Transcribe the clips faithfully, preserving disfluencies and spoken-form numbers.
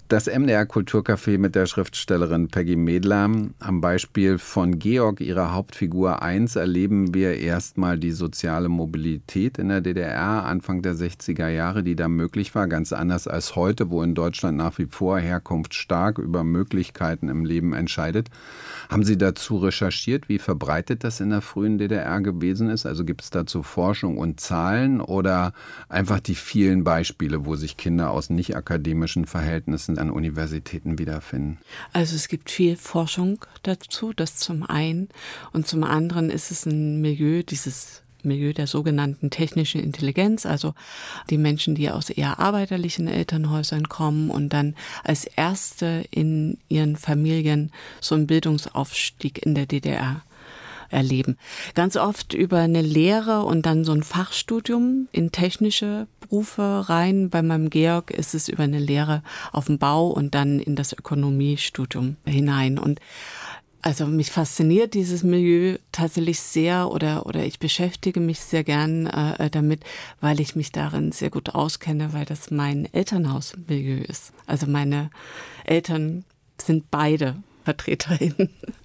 Das M D R Kulturcafé mit der Schriftstellerin Peggy Medler. Am Beispiel von Georg, ihrer Hauptfigur eins, erleben wir erstmal die soziale Mobilität in der D D R Anfang der sechziger Jahre, die da möglich war. Ganz anders als heute, wo in Deutschland nach wie vor Herkunft stark über Möglichkeiten im Leben entscheidet. Haben Sie dazu recherchiert, wie verbreitet das in der frühen D D R gewesen ist? Also gibt es dazu Forschung und Zahlen oder einfach die vielen Beispiele, wo sich Kinder aus nicht akademischen Verhältnissen an Universitäten wiederfinden? Also es gibt viel Forschung dazu, das zum einen. Und zum anderen ist es ein Milieu, dieses Milieu der sogenannten technischen Intelligenz, also die Menschen, die aus eher arbeiterlichen Elternhäusern kommen und dann als Erste in ihren Familien so einen Bildungsaufstieg in der D D R erleben. Ganz oft über eine Lehre und dann so ein Fachstudium in technische Berufe rein. Bei meinem Georg ist es über eine Lehre auf dem Bau und dann in das Ökonomiestudium hinein. Und also mich fasziniert dieses Milieu tatsächlich sehr oder oder ich beschäftige mich sehr gern äh, damit, weil ich mich darin sehr gut auskenne, weil das mein Elternhausmilieu ist. Also meine Eltern sind beide Vertreterin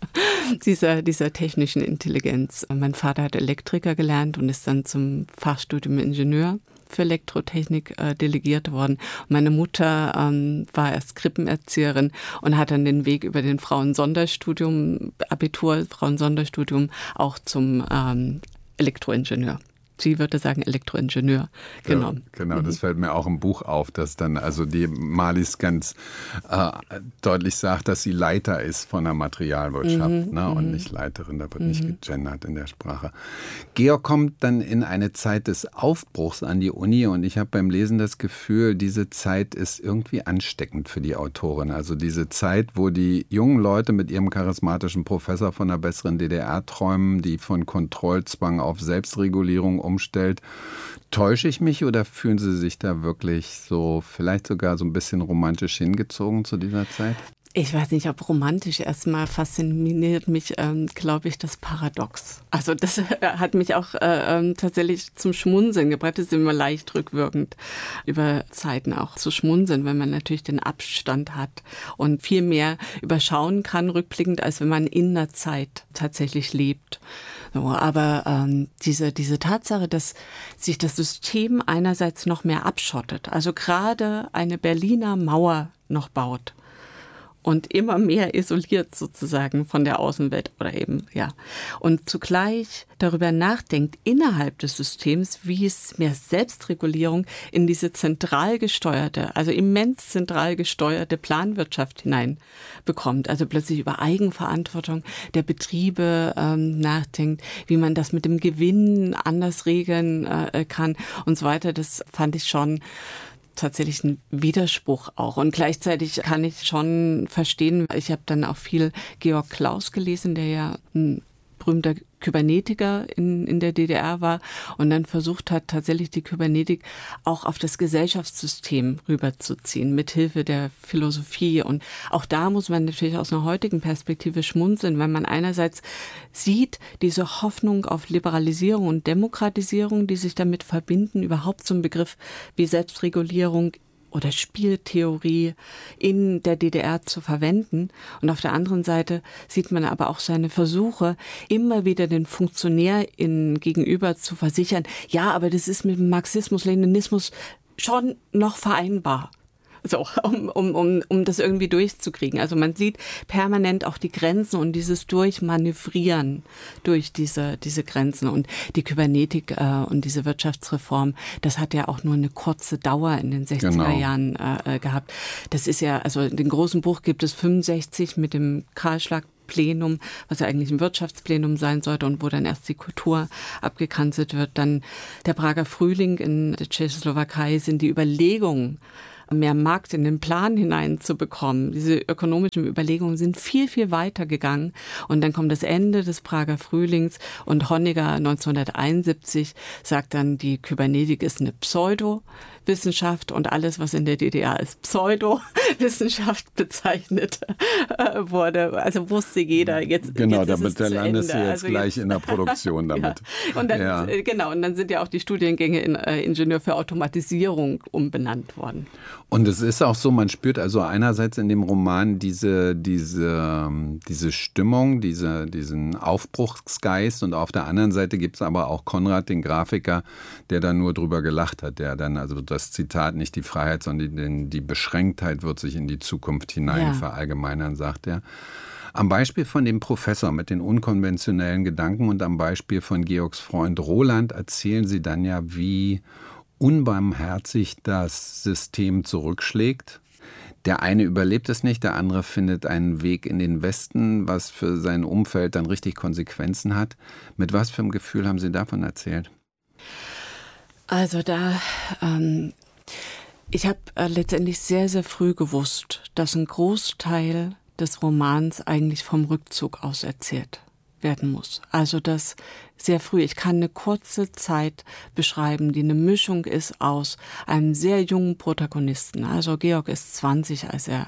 dieser, dieser technischen Intelligenz. Mein Vater hat Elektriker gelernt und ist dann zum Fachstudium Ingenieur für Elektrotechnik äh, delegiert worden. Und meine Mutter ähm, war erst Krippenerzieherin und hat dann den Weg über den Frauensonderstudium, Abitur, Frauensonderstudium auch zum ähm, Elektroingenieur. Sie würde sagen Elektroingenieur, genau. Ja, genau, das fällt mir auch im Buch auf, dass dann also die Marlies ganz äh, deutlich sagt, dass sie Leiter ist von der Materialwirtschaft, mhm, ne, und nicht Leiterin, da wird mhm. nicht gegendert in der Sprache. Georg kommt dann in eine Zeit des Aufbruchs an die Uni und ich habe beim Lesen das Gefühl, diese Zeit ist irgendwie ansteckend für die Autorin. Also diese Zeit, wo die jungen Leute mit ihrem charismatischen Professor von einer besseren D D R träumen, die von Kontrollzwang auf Selbstregulierung umstellt. Täusche ich mich oder fühlen Sie sich da wirklich so, vielleicht sogar so ein bisschen romantisch hingezogen zu dieser Zeit? Ich weiß nicht, ob romantisch. Erstmal fasziniert mich, ähm, glaube ich, das Paradox. Also das äh, hat mich auch äh, tatsächlich zum Schmunzeln gebracht. Das ist immer leicht rückwirkend, über Zeiten auch zu schmunzeln, wenn man natürlich den Abstand hat und viel mehr überschauen kann, rückblickend, als wenn man in einer Zeit tatsächlich lebt. So, aber ähm, diese, diese Tatsache, dass sich das System einerseits noch mehr abschottet, also gerade eine Berliner Mauer noch baut, und immer mehr isoliert sozusagen von der Außenwelt oder eben, ja. Und zugleich darüber nachdenkt, innerhalb des Systems, wie es mehr Selbstregulierung in diese zentral gesteuerte, also immens zentral gesteuerte Planwirtschaft hineinbekommt. Also plötzlich über Eigenverantwortung der Betriebe ähm, nachdenkt, wie man das mit dem Gewinn anders regeln äh, kann und so weiter. Das fand ich schon tatsächlich ein Widerspruch auch. Und gleichzeitig kann ich schon verstehen, ich habe dann auch viel Georg Claus gelesen, der ja ein berühmter Kybernetiker in, in der D D R war und dann versucht hat, tatsächlich die Kybernetik auch auf das Gesellschaftssystem rüberzuziehen, mithilfe der Philosophie. Und auch da muss man natürlich aus einer heutigen Perspektive schmunzeln, weil man einerseits sieht, diese Hoffnung auf Liberalisierung und Demokratisierung, die sich damit verbinden, überhaupt so ein Begriff wie Selbstregulierung oder Spieltheorie in der D D R zu verwenden. Und auf der anderen Seite sieht man aber auch seine Versuche, immer wieder den FunktionärInnen gegenüber zu versichern, ja, aber das ist mit dem Marxismus, Leninismus schon noch vereinbar. So, um, um, um, um das irgendwie durchzukriegen. Also man sieht permanent auch die Grenzen und dieses Durchmanövrieren durch diese, diese Grenzen. Und die Kybernetik äh, und diese Wirtschaftsreform, das hat ja auch nur eine kurze Dauer in den sechziger genau. Jahren äh, gehabt. Das ist ja, also den großen Buch gibt es fünfundsechzig mit dem Kahlschlag Plenum, was ja eigentlich ein Wirtschaftsplenum sein sollte und wo dann erst die Kultur abgekanzelt wird. Dann der Prager Frühling in der Tschechoslowakei sind die Überlegungen, mehr Markt in den Plan hineinzubekommen. Diese ökonomischen Überlegungen sind viel, viel weiter gegangen. Und dann kommt das Ende des Prager Frühlings und Honecker neunzehnhunderteinundsiebzig sagt dann, die Kybernetik ist eine Pseudo- Wissenschaft und alles, was in der D D R als Pseudo-Wissenschaft bezeichnet äh, wurde. Also wusste jeder, jetzt Genau, jetzt damit der landest du jetzt also gleich jetzt, in der Produktion damit. Ja. Und dann, ja. Genau, und dann sind ja auch die Studiengänge in äh, Ingenieur für Automatisierung umbenannt worden. Und es ist auch so, man spürt also einerseits in dem Roman diese, diese, diese Stimmung, diese, diesen Aufbruchsgeist, und auf der anderen Seite gibt es aber auch Konrad, den Grafiker, der da nur drüber gelacht hat, der dann also das Zitat, nicht die Freiheit, sondern die Beschränktheit wird sich in die Zukunft hinein ja. verallgemeinern, sagt er. Am Beispiel von dem Professor mit den unkonventionellen Gedanken und am Beispiel von Georgs Freund Roland erzählen sie dann ja, wie unbarmherzig das System zurückschlägt. Der eine überlebt es nicht, der andere findet einen Weg in den Westen, was für sein Umfeld dann richtig Konsequenzen hat. Mit was für einem Gefühl haben Sie davon erzählt? Also da, ähm, ich habe äh, letztendlich sehr, sehr früh gewusst, dass ein Großteil des Romans eigentlich vom Rückzug aus erzählt werden muss. Also das sehr früh. Ich kann eine kurze Zeit beschreiben, die eine Mischung ist aus einem sehr jungen Protagonisten. Also Georg ist zwanzig, als er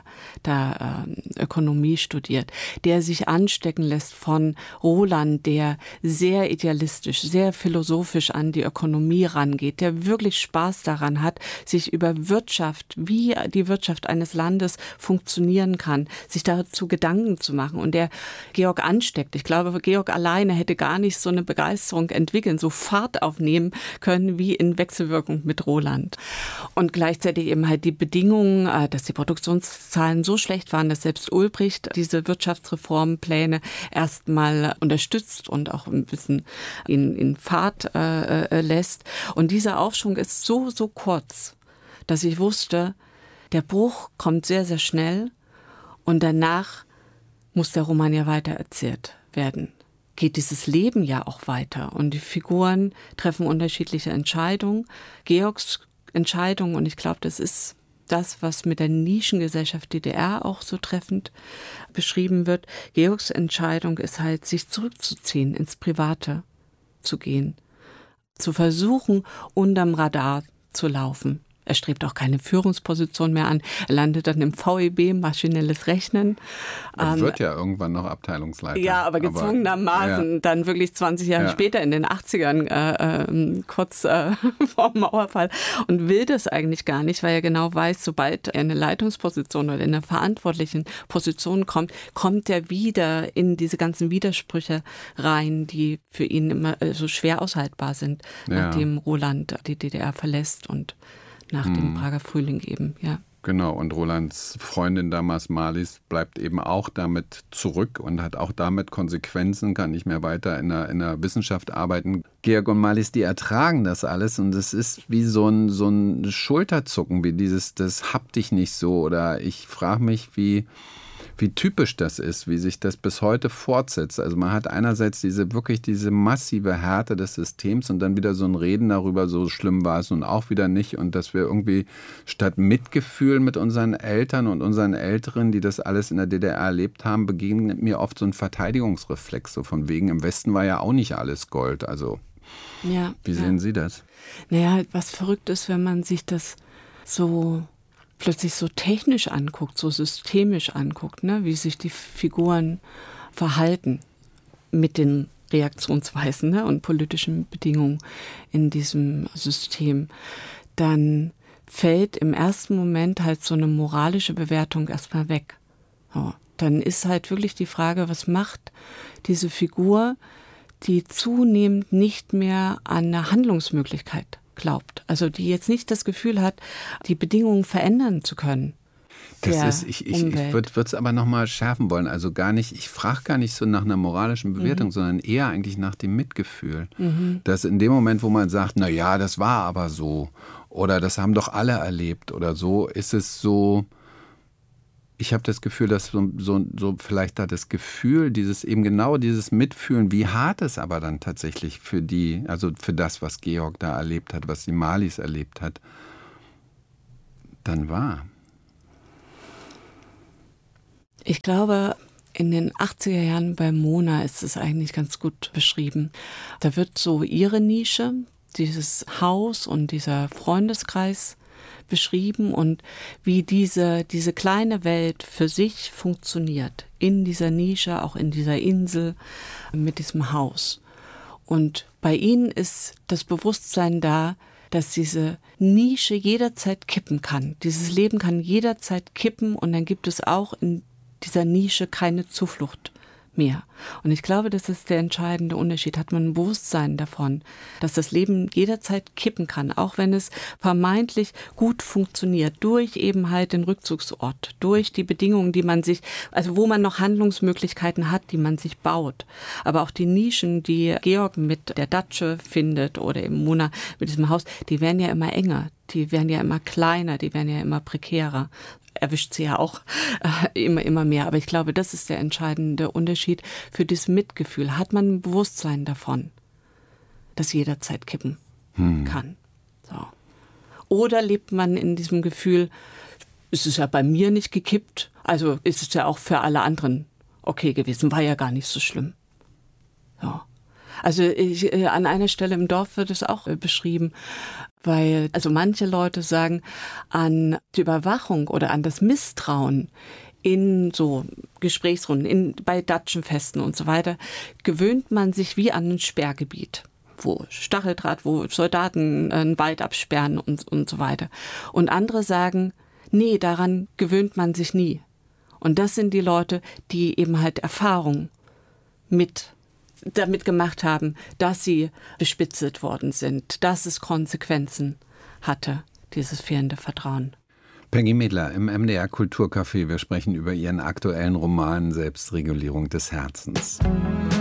da äh, Ökonomie studiert, der sich anstecken lässt von Roland, der sehr idealistisch, sehr philosophisch an die Ökonomie rangeht, der wirklich Spaß daran hat, sich über Wirtschaft, wie die Wirtschaft eines Landes funktionieren kann, sich dazu Gedanken zu machen, und der Georg ansteckt. Ich glaube, Georg alleine hätte gar nicht so eine Begeisterung entwickeln, so Fahrt aufnehmen können wie in Wechselwirkung mit Roland. Und gleichzeitig eben halt die Bedingungen, dass die Produktionszahlen so schlecht waren, dass selbst Ulbricht diese Wirtschaftsreformpläne erstmal unterstützt und auch ein bisschen in, in Fahrt äh, lässt. Und dieser Aufschwung ist so, so kurz, dass ich wusste, der Bruch kommt sehr, sehr schnell und danach muss der Roman ja weitererzählt werden. Geht dieses Leben ja auch weiter und die Figuren treffen unterschiedliche Entscheidungen. Georgs Entscheidung, und ich glaube, das ist das, was mit der Nischengesellschaft D D R auch so treffend beschrieben wird. Georgs Entscheidung ist halt, sich zurückzuziehen, ins Private zu gehen, zu versuchen, unterm Radar zu laufen. Er strebt auch keine Führungsposition mehr an. Er landet dann im V E B, maschinelles Rechnen. Er ähm, wird ja irgendwann noch Abteilungsleiter. Ja, aber gezwungenermaßen aber, ja. dann wirklich zwanzig Jahre ja. später in den achtzigern, äh, äh, kurz äh, vor dem Mauerfall, und will das eigentlich gar nicht, weil er genau weiß, sobald er in eine Leitungsposition oder in eine verantwortlichen Position kommt, kommt er wieder in diese ganzen Widersprüche rein, die für ihn immer so schwer aushaltbar sind, ja. nachdem Roland die D D R verlässt und nach dem Prager Frühling eben, ja. Genau, und Rolands Freundin damals, Marlies, bleibt eben auch damit zurück und hat auch damit Konsequenzen, kann nicht mehr weiter in der, in der Wissenschaft arbeiten. Georg und Marlies, die ertragen das alles, und es ist wie so ein, so ein Schulterzucken, wie dieses, das hab dich nicht so, oder ich frage mich, wie... wie typisch das ist, wie sich das bis heute fortsetzt. Also man hat einerseits diese wirklich diese massive Härte des Systems und dann wieder so ein Reden darüber, so schlimm war es nun auch wieder nicht, und dass wir irgendwie statt Mitgefühl mit unseren Eltern und unseren Älteren, die das alles in der D D R erlebt haben, begegnet mir oft so ein Verteidigungsreflex, so von wegen, im Westen war ja auch nicht alles Gold. Also ja, wie sehen ja. Sie das? Naja, was verrückt ist, wenn man sich das so plötzlich so technisch anguckt, so systemisch anguckt, ne, wie sich die Figuren verhalten mit den Reaktionsweisen, ne, und politischen Bedingungen in diesem System, dann fällt im ersten Moment halt so eine moralische Bewertung erstmal weg. So, dann ist halt wirklich die Frage, was macht diese Figur, die zunehmend nicht mehr an eine Handlungsmöglichkeit glaubt. Also die jetzt nicht das Gefühl hat, die Bedingungen verändern zu können. Das ist, ich, ich, ich würde es aber nochmal schärfen wollen. Also gar nicht, ich frage gar nicht so nach einer moralischen Bewertung, mhm. sondern eher eigentlich nach dem Mitgefühl. Mhm. Dass in dem Moment, wo man sagt, na ja, das war aber so, oder das haben doch alle erlebt oder so, ist es so, ich habe das Gefühl, dass so, so, so vielleicht da das Gefühl, dieses eben genau dieses Mitfühlen, wie hart es aber dann tatsächlich für die, also für das, was Georg da erlebt hat, was die Marlies erlebt hat, dann war. Ich glaube, in den achtziger Jahren bei Mona ist es eigentlich ganz gut beschrieben. Da wird so ihre Nische, dieses Haus und dieser Freundeskreis beschrieben und wie diese, diese kleine Welt für sich funktioniert. In dieser Nische, auch in dieser Insel, mit diesem Haus. Und bei ihnen ist das Bewusstsein da, dass diese Nische jederzeit kippen kann. Dieses Leben kann jederzeit kippen und dann gibt es auch in dieser Nische keine Zuflucht mehr. Und ich glaube, das ist der entscheidende Unterschied. Hat man ein Bewusstsein davon, dass das Leben jederzeit kippen kann, auch wenn es vermeintlich gut funktioniert, durch eben halt den Rückzugsort, durch die Bedingungen, die man sich, also wo man noch Handlungsmöglichkeiten hat, die man sich baut. Aber auch die Nischen, die Georg mit der Datsche findet oder eben Mona mit diesem Haus, die werden ja immer enger, die werden ja immer kleiner, die werden ja immer prekärer. Erwischt sie ja auch äh, immer, immer mehr. Aber ich glaube, das ist der entscheidende Unterschied für das Mitgefühl. Hat man ein Bewusstsein davon, dass jederzeit kippen hm. kann. So. Oder lebt man in diesem Gefühl, es ist ja bei mir nicht gekippt, also ist es ja auch für alle anderen okay gewesen, war ja gar nicht so schlimm. So. Also ich, äh, an einer Stelle im Dorf wird es auch äh, beschrieben, weil also manche Leute sagen, an die Überwachung oder an das Misstrauen in so Gesprächsrunden, in, bei Datschenfesten und so weiter, gewöhnt man sich wie an ein Sperrgebiet, wo Stacheldraht, wo Soldaten einen Wald absperren und, und so weiter. Und andere sagen, nee, daran gewöhnt man sich nie. Und das sind die Leute, die eben halt Erfahrung mit damit gemacht haben, dass sie bespitzelt worden sind, dass es Konsequenzen hatte, dieses fehlende Vertrauen. Peggy Medler im M D R Kulturcafé. Wir sprechen über ihren aktuellen Roman Selbstregulierung des Herzens.